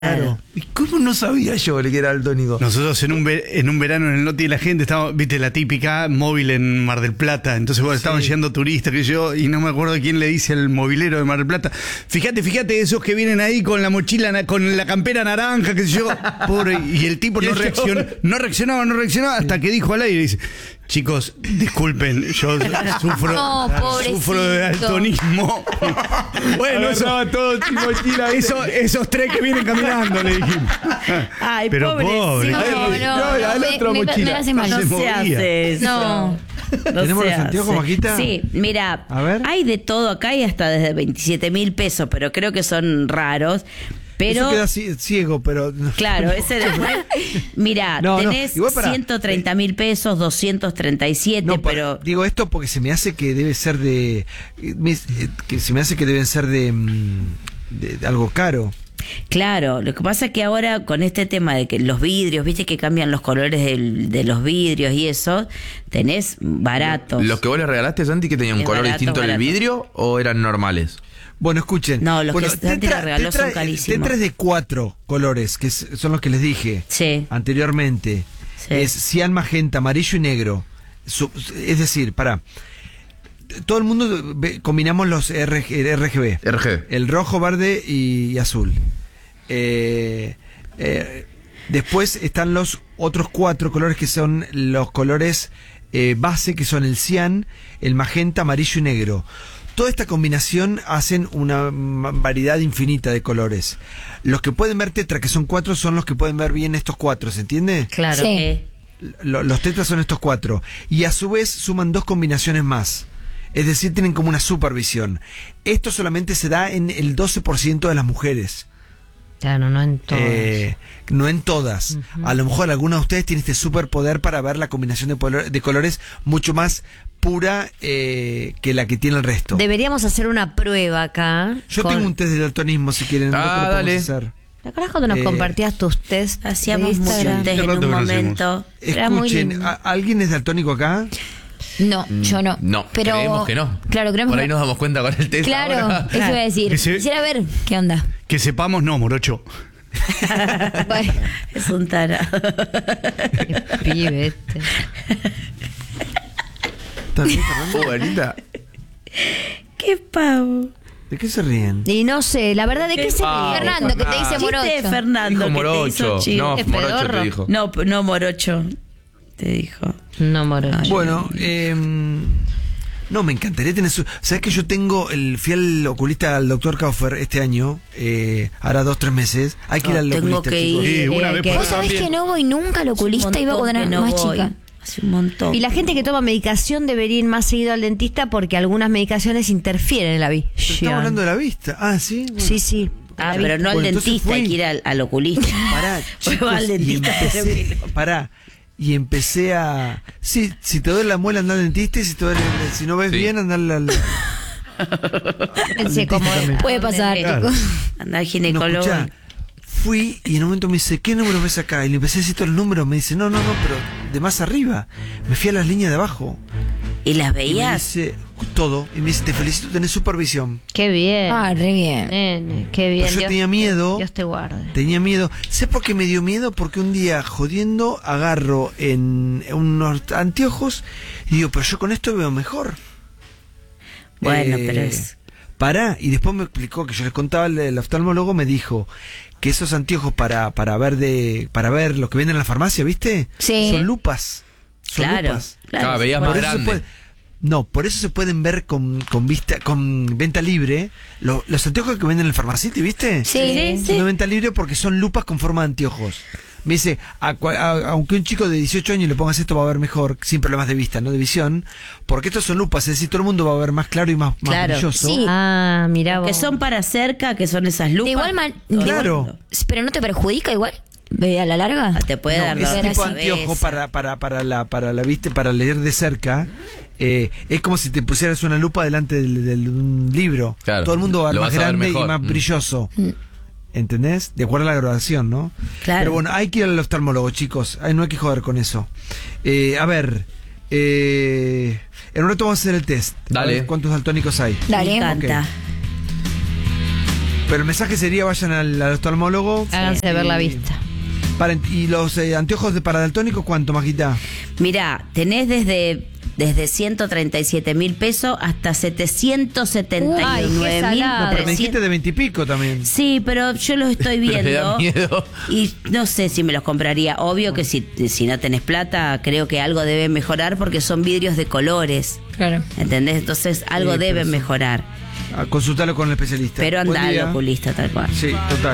Claro. ¿Y cómo no sabía yo que era daltónico? Nosotros en un verano en el Noti la gente estaba, viste, la típica móvil en Mar del Plata. Entonces, bueno, estaban llegando turistas que yo, y no me acuerdo quién le dice al movilero de Mar del Plata: fíjate esos que vienen ahí con la mochila, con la campera naranja, que sé yo. Pobre, y el tipo no reaccionaba hasta que dijo al aire, dice: chicos, disculpen, yo sufro de daltonismo. Bueno, esos tres que vienen caminando, le dijimos. Ay, pero pobre. Al otro mochila. Me hace mal. No se hace eso. No. ¿Tenemos los anteojos, Maquita? Sí, mira, hay de todo acá y hasta desde 27.000 pesos, pero creo que son raros. Pero, eso queda ciego, pero... Claro, ese después... Mira, tenés 130.000 pesos, 237, pero... Digo esto porque se me hace que debe ser de... que se me hace que deben ser de algo caro. Claro, lo que pasa es que ahora con este tema de que los vidrios, viste que cambian los colores de los vidrios y eso, tenés baratos. ¿Los que vos le regalaste, Santi, que tenían un color distinto del vidrio o eran normales? Bueno, escuchen. No, los que Santi le regaló son carísimos. Tetras de 4 colores, que son los que les dije anteriormente. Sí. Es cian, magenta, amarillo y negro. Es decir, todo el mundo combinamos los RGB. El rojo, verde y azul. Después están los otros 4 colores que son los colores base, que son el cian, el magenta, amarillo y negro. Toda esta combinación hacen una variedad infinita de colores. Los que pueden ver tetra, que son 4, son los que pueden ver bien estos 4, ¿se entiende? Claro. Sí. Los tetras son estos 4. Y a su vez suman 2 combinaciones más. Es decir, tienen como una supervisión. Esto solamente se da en el 12% de las mujeres. Claro, no en todas. No en todas. A lo mejor alguna de ustedes tiene este superpoder para ver la combinación de colores mucho más pura que la que tiene el resto. Deberíamos hacer una prueba acá. Yo tengo un test de daltonismo, si quieren. Dale. Hacer. ¿Te acuerdas cuando nos compartías tus test? Hacíamos muchos test en un momento. Escuchen, ¿alguien es daltónico acá? No, yo no. No, pero creemos que no. Claro, creemos Por que ahí nos damos cuenta con el test. Claro, ahora. eso iba a decir. Quisiera ver qué onda. Que sepamos, no, morocho. Bueno, es un tarado. Qué pibe este. ¿Está bien, Fernando? Bonita. Qué pavo. ¿De qué se ríen? Y no sé, la verdad, ¿de qué se ríe? Fernando, que te dice morocho. Chiste de Fernando, Dijo que te hizo morocho. chivo. No, morocho te dijo. No, morocho. Te dijo. No, morocho. Bueno, no, me encantaría tener ¿sabes que yo fui al oculista, al doctor Kaufer este año, hará 2-3 meses? Hay que ir al tengo oculista, que chicos. ir. Una vez Vos sabés que no voy nunca al oculista, iba cuando era más chica. Hace un montón. Y la gente que toma medicación debería ir más seguido al dentista porque algunas medicaciones interfieren en la visión. Estamos hablando de la vista. Ah, ¿sí? Bueno. Sí. Pero no al dentista, hay que ir al oculista. Pará, chicos, al dentista. Y empecé a... Sí, si te duele la muela, anda al dentista, y si no ves bien, anda al... Pensé como puede pasar, chicos. Anda al ginecólogo. No, escuchá, fui y en un momento me dice, ¿qué número ves acá? Y le empecé a decir todos los números. Me dice, no, pero de más arriba. Me fui a las líneas de abajo. ¿Y las Y me veías? dice todo. Y me dice, te felicito, tenés supervisión. Qué bien. Re bien. Nene, qué bien. Pero yo tenía miedo. Dios te guarde. Tenía miedo. ¿Sé por qué me dio miedo? Porque un día, jodiendo, agarro en unos anteojos y digo, pero yo con esto veo mejor. Bueno, pero es... Pará, y después me explicó que yo les contaba, el oftalmólogo me dijo que esos anteojos para ver lo que venden en la farmacia, ¿viste? Sí. Son lupas. Son lupas. Claro, veías más grande. Por eso se pueden ver con venta libre. Los anteojos que venden en el farmacity, ¿viste? Sí. Son de venta libre porque son lupas con forma de anteojos. Me dice, aunque un chico de 18 años le pongas esto va a ver mejor, sin problemas de vista, no de visión, porque estos son lupas, es decir, todo el mundo va a ver más claro y más brilloso. Sí. Ah, mirá vos. Que son para cerca, que son esas lupas. De igual manera. Claro. Pero no te perjudica igual. A la larga. Te puede dar ese tipo de cabeza. anteojo para la vista, para leer de cerca, es como si te pusieras una lupa delante de un libro. Claro, todo el mundo va a ver lo más vas a ver grande y mejor. más brilloso. ¿Entendés? De acuerdo a la graduación, ¿no? Claro. Pero bueno, hay que ir al oftalmólogo, chicos. No hay que joder con eso. A ver, en un rato vamos a hacer el test. Dale. A ver cuántos daltónicos hay. Dale. Me encanta. Ok. Pero el mensaje sería: vayan al oftalmólogo. Háganse ver la vista. ¿Y los anteojos para daltónico cuánto, Majita? Mirá, tenés desde 137.000 pesos hasta 779.000. No, pero me dijiste de 20 y pico también. Sí, pero yo los estoy viendo. Pero le da miedo. Y no sé si me los compraría. Obvio que si no tenés plata, creo que algo debe mejorar porque son vidrios de colores. Claro. ¿Entendés? Entonces algo debe mejorar. Consultarlo con el especialista. Pero anda al oculista tal cual. Sí, total.